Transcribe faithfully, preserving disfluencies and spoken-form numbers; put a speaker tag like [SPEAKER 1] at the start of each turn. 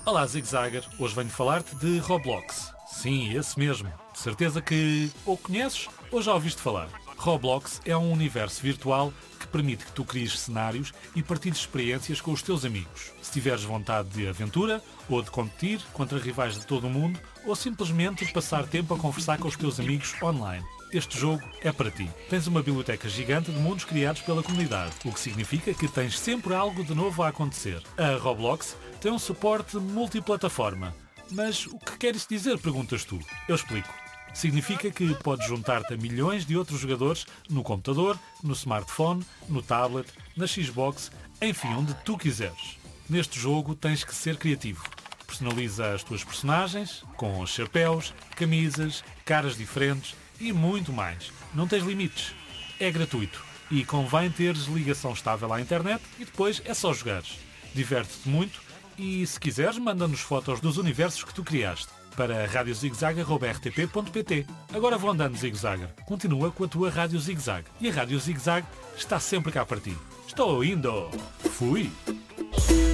[SPEAKER 1] Olá, Zigzagger. Hoje venho falar-te de Roblox. Sim, esse mesmo. De certeza que ou conheces ou já ouviste falar. Roblox é um universo virtual que permite que tu cries cenários e partilhes experiências com os teus amigos. Se tiveres vontade de aventura, ou de competir contra rivais de todo o mundo, ou simplesmente passar tempo a conversar com os teus amigos online. Este jogo é para ti. Tens uma biblioteca gigante de mundos criados pela comunidade, o que significa que tens sempre algo de novo a acontecer. A Roblox tem um suporte multiplataforma. Mas o que quer isso dizer, perguntas tu? Eu explico. Significa que podes juntar-te a milhões de outros jogadores no computador, no smartphone, no tablet, na Xbox, enfim, onde tu quiseres. Neste jogo tens que ser criativo. Personaliza as tuas personagens, com chapéus, camisas, caras diferentes e muito mais. Não tens limites. É gratuito e convém teres ligação estável à internet e depois é só jogares. Diverte-te muito e, se quiseres, manda-nos fotos dos universos que tu criaste para rádio zigzag arroba r t p ponto p t. Agora vou andando, Zigzagger. Continua com a tua Rádio Zigzag. E a Rádio Zigzag está sempre cá para ti. Estou indo! Fui!